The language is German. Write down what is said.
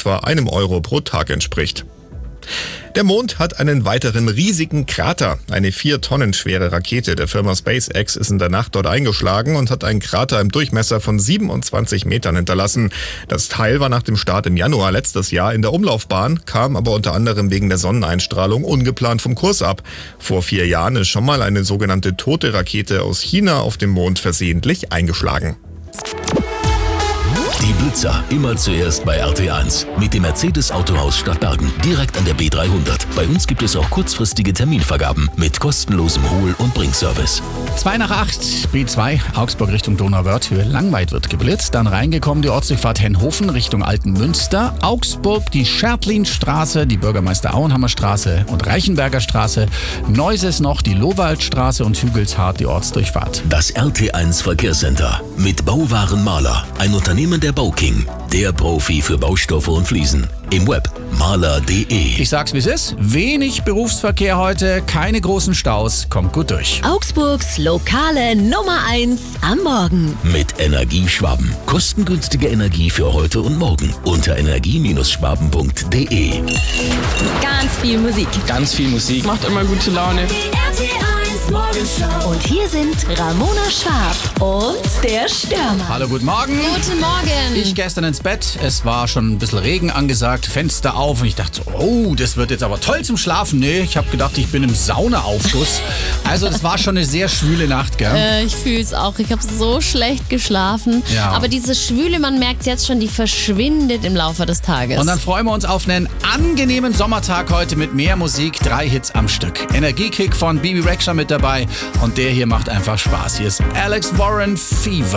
etwa €1 pro Tag entspricht. Der Mond hat einen weiteren riesigen Krater. Eine 4 Tonnen schwere Rakete der Firma SpaceX ist in der Nacht dort eingeschlagen und hat einen Krater im Durchmesser von 27 Metern hinterlassen. Das Teil war nach dem Start im Januar letztes Jahr in der Umlaufbahn, kam aber unter anderem wegen der Sonneneinstrahlung ungeplant vom Kurs ab. Vor 4 Jahren ist schon mal eine sogenannte tote Rakete aus China auf dem Mond versehentlich eingeschlagen. Die Blitzer immer zuerst bei RT1 mit dem Mercedes Autohaus Stadtbergen, direkt an der B300. Bei uns gibt es auch kurzfristige Terminvergaben mit kostenlosem Hol- und Bringservice. 7:55, B2, Augsburg Richtung Donauwörthhöhe, Langweid wird geblitzt. Dann reingekommen die Ortsdurchfahrt Henhofen Richtung Altenmünster. Augsburg die Schertlinstraße, die Bürgermeister Auenhammer Straße und Reichenberger Straße. Neuses noch die Lowaldstraße und Hügelshardt die Ortsdurchfahrt. Das RT1 Verkehrscenter mit Bauwaren Mahler, ein Unternehmen der Bauking, der Profi für Baustoffe und Fliesen. Im Web mahler.de. Ich sag's wie es ist, wenig Berufsverkehr heute, keine großen Staus, kommt gut durch. Augsburgs lokale Nummer 1 am Morgen. Mit Energieschwaben. Kostengünstige Energie für heute und morgen unter energie-schwaben.de. Ganz viel Musik. Ganz viel Musik. Macht immer gute Laune. RT1 Morgenshow. Und hier sind Ramona Schwab und der Stürmer. Hallo, guten Morgen. Guten Morgen. Ich gestern ins Bett, es war schon ein bisschen Regen angesagt, Fenster auf und ich dachte so, oh, das wird jetzt aber toll zum Schlafen. Nee, ich habe gedacht, ich bin im Saunaaufguss. Also das war schon eine sehr schwüle Nacht, gell? Ich fühle es auch. Ich habe so schlecht geschlafen. Ja. Aber diese Schwüle, man merkt jetzt schon, die verschwindet im Laufe des Tages. Und dann freuen wir uns auf einen angenehmen Sommertag heute mit mehr Musik, 3 Hits am Stück. Energiekick von Bibi Rexha mit dabei und der hier macht einfach Spaß. Hier ist Alex Warren, Fever.